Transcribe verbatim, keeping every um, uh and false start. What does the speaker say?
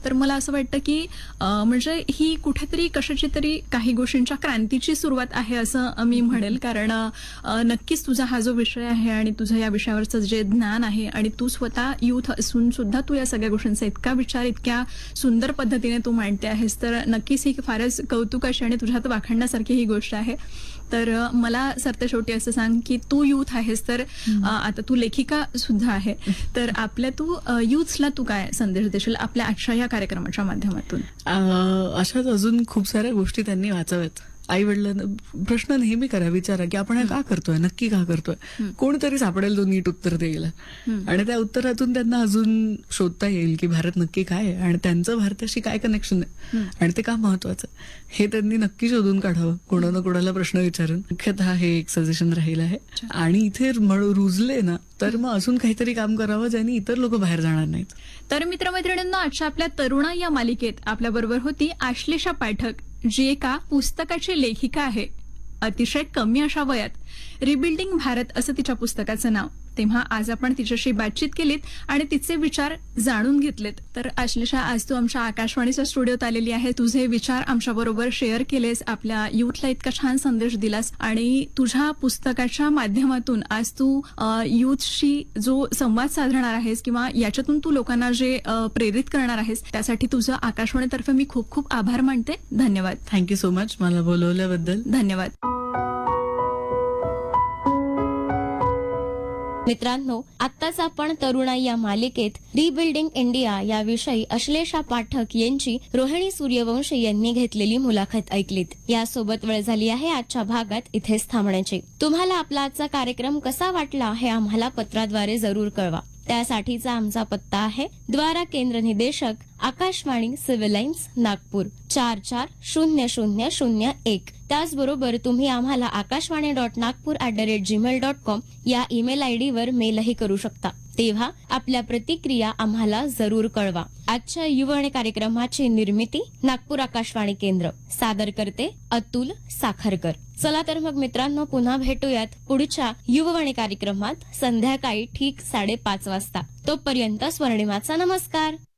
तर मला असं वाटतं की अं, म्हणजे ही कुठेतरी कशाची तरी काही गोष्टींच्या क्रांतीची सुरुवात आहे असं मी म्हणेल. कारण अं, नक्कीच तुझा हा जो विषय आहे आणि तुझं या विषयावरचं जे ज्ञान आहे आणि तू स्वतः युथ असून सुद्धा तू या सगळ्या गोष्टींचा इतका विचार इतक्या सुंदर पद्धतीने तू मांडते आहेस, तर नक्कीच ही फारच कौतुकाची आणि तुझ्यात वाखाणण्यासारखी ही गोष्ट आहे. तर अ, मला सरते शेवटी असं सांग की तू युथ आहेस, तर अ, आता तू लेखिका सुद्धा आहे, तर आपल्या तू युथला तू काय संदेश देशील आपल्या आजच्या या कार्यक्रमाच्या माध्यमातून? अ, अशाच अजून खूप साऱ्या गोष्टी त्यांनी वाचाव्यात. आई वडिलांना प्रश्न नेहमी करा, विचारा की आपण हे का करतोय, नक्की का करतोय. कोणतरी सापडेल तो नीट उत्तर देईल आणि त्या उत्तरातून त्यांना अजून शोधता येईल की भारत नक्की काय आहे आणि त्यांचं भारताशी काय कनेक्शन आहे आणि ते का महत्वाचं हे त्यांनी नक्की शोधून काढावं, कोणा ना कोणाला प्रश्न विचारून. मुख्यतः हे एक सजेशन राहील आहे. आणि इथे मळ- रुजले ना तर मग अजून काहीतरी काम करावं ज्याने इतर लोक बाहेर जाणार नाहीत. तर मित्रमैत्रिणींना आजच्या आपल्या तरुणा या मालिकेत आपल्या बरोबर होती आश्लेषा पाठक, जी एका पुस्तकाची लेखिका आहे. अतिशय कमी अशा वयात रिबिल्डिंग भारत असं तिच्या पुस्तकाचं नाव. तेव्हा आज आपण तिच्याशी बातचीत केलीत आणि तिचे विचार जाणून घेतलेत. तर आश्लेषा, आज तू आमच्या आकाशवाणीच्या स्टुडिओत आलेली आहे, तुझे विचार आमच्याबरोबर शेअर केलेस, आपल्या युथला इतका छान संदेश दिलास आणि तुझ्या पुस्तकाच्या माध्यमातून आज तू युथशी जो संवाद साधणार आहेस किंवा याच्यातून तू लोकांना जे अ, प्रेरित करणार आहेस त्यासाठी तुझं आकाशवाणीतर्फे मी खूप खूप आभार मानते. धन्यवाद. थँक्यू सो मच मला बोलवल्याबद्दल. धन्यवाद. मित्रांनो, आत्ताच आपण तरुणाई या मालिकेत रिबिल्डिंग इंडिया याविषयी अश्लेषा पाठक यांची रोहिणी सूर्यवंशी यांनी घेतलेली मुलाखत ऐकलीत. यासोबत वेळ झाली आहे आजच्या भागात इथेच थांबण्याची. तुम्हाला आपला आजचा कार्यक्रम कसा वाटला हे आम्हाला पत्राद्वारे जरूर कळवा. त्यासाठीचा आमचा पत्ता आहे द्वारा केंद्र निदेशक, आकाशवाणी, सिव्हिल लाईन्स, नागपूर चार चार शून्य शून्य शून्य एक. त्याचबरोबर तुम्ही आम्हाला Akashvani dot Nagpur at the rate Gmail dot com या ईमेल आयडीवर मेलही करू शकता. तेव्हा आपल्या प्रतिक्रिया आम्हाला जरूर कळवा. आजच्या युववाणी कार्यक्रमाची निर्मिती नागपूर आकाशवाणी केंद्र, सादर करते अतुल साखरकर. चला तर मग मित्रांनो, पुन्हा भेटूयात पुढच्या युववाणी कार्यक्रमात संध्याकाळी ठीक साडेपाच वाजता. तोपर्यंत स्वर्णिमाचा नमस्कार.